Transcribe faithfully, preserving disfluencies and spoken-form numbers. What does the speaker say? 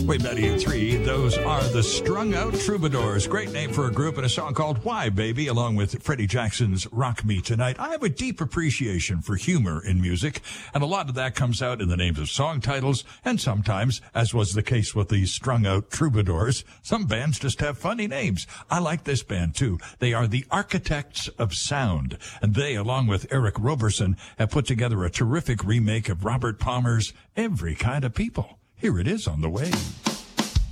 Wave ninety-eight point three, those are the Strung Out Troubadours. Great name for a group, and a song called Why Baby, along with Freddie Jackson's Rock Me Tonight. I have a deep appreciation for humor in music, and a lot of that comes out in the names of song titles, and sometimes, as was the case with the Strung Out Troubadours, some bands just have funny names. I like this band, too. They are the Architects of Sound, and they, along with Eric Roberson, have put together a terrific remake of Robert Palmer's Every Kind of People. Here it is on The Wave.